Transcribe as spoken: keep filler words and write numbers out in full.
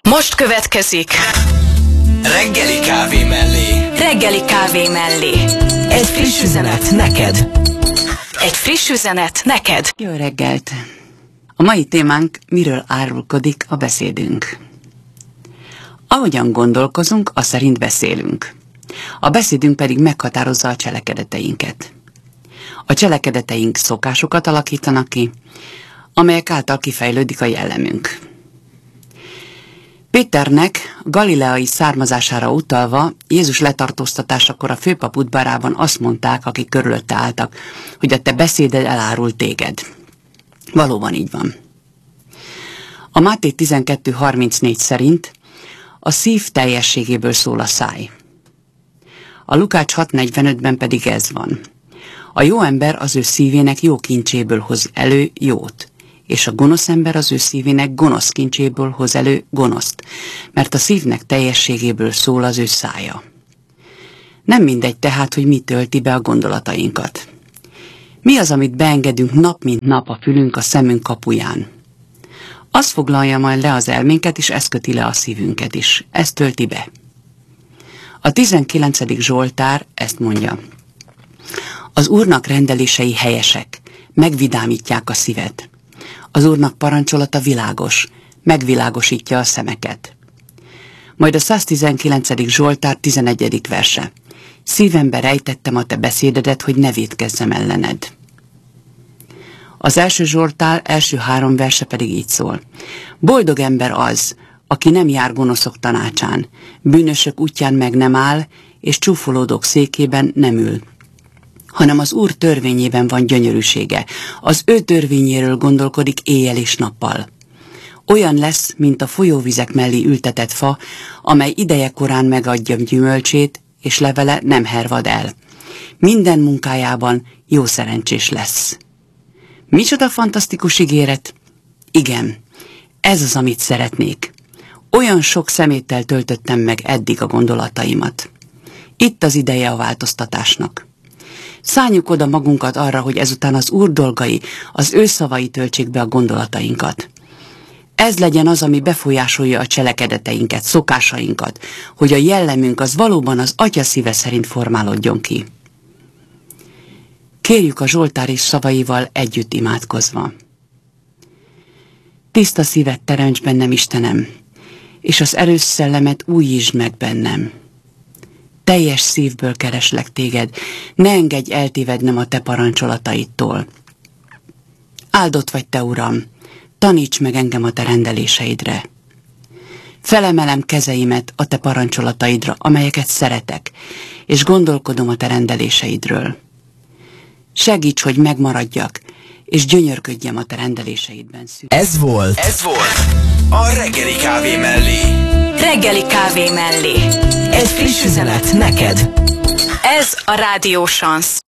Most következik Reggeli kávé mellé. Reggeli kávé mellé. Egy friss üzenet neked. Egy friss üzenet neked. Jó reggelt! A mai témánk: miről árulkodik a beszédünk. Ahogyan gondolkozunk, az szerint beszélünk. A beszédünk pedig meghatározza a cselekedeteinket. A cselekedeteink szokásokat alakítanak ki, amelyek által kifejlődik a jellemünk. Péternek galileai származására utalva Jézus letartóztatásakor a főpap udvarában azt mondták, akik körülötte álltak, hogy a te beszéded elárul téged. Valóban így van. A Máté tizenkettő harmincnégy szerint a szív teljességéből szól a száj. A Lukács hat negyvenötben pedig ez van. A jó ember az ő szívének jó kincséből hoz elő jót, és a gonosz ember az ő szívének gonosz kincséből hoz elő gonoszt, mert a szívnek teljességéből szól az ő szája. Nem mindegy tehát, hogy mi tölti be a gondolatainkat. Mi az, amit beengedünk nap mint nap a fülünk, a szemünk kapuján? Az foglalja majd le az elménket, és ez köti le a szívünket is. Ez tölti be. A tizenkilencedik Zsoltár ezt mondja. Az Úrnak rendelései helyesek, megvidámítják a szívet. Az Úrnak parancsolata világos, megvilágosítja a szemeket. Majd a száztizenkilencedik Zsoltár tizenegyedik verse. Szívembe rejtettem a te beszédedet, hogy ne vétkezzem ellened. Az első Zsoltár első három verse pedig így szól. Boldog ember az, aki nem jár gonoszok tanácsán, bűnösök útján meg nem áll, és csúfolódók székében nem ül, hanem az Úr törvényében van gyönyörűsége, az ő törvényéről gondolkodik éjjel és nappal. Olyan lesz, mint a folyóvizek mellé ültetett fa, amely ideje korán megadja gyümölcsét, és levele nem hervad el. Minden munkájában jó szerencsés lesz. Micsoda fantasztikus ígéret? Igen, ez az, amit szeretnék. Olyan sok szeméttel töltöttem meg eddig a gondolataimat. Itt az ideje a változtatásnak. Szálljuk oda magunkat arra, hogy ezután az Úr dolgai, az ő szavai töltsék be a gondolatainkat. Ez legyen az, ami befolyásolja a cselekedeteinket, szokásainkat, hogy a jellemünk az valóban az Atya szíve szerint formálódjon ki. Kérjük a Zsoltár és szavaival együtt imádkozva. Tiszta szívet teremts bennem, Istenem, és az erős szellemet újítsd meg bennem. Teljes szívből kereslek téged, ne engedj eltévednem a te parancsolataidtól. Áldott vagy te, Uram, taníts meg engem a te rendeléseidre. Felemelem kezeimet a te parancsolataidra, amelyeket szeretek, és gondolkodom a te rendeléseidről. Segíts, hogy megmaradjak, és gyönyörködjem a te rendeléseidben. Ez volt, ez volt a Reggeli kávé mellé. Reggeli kávé mellé. Egy friss üzenet neked. Ez a Rádió Sansz.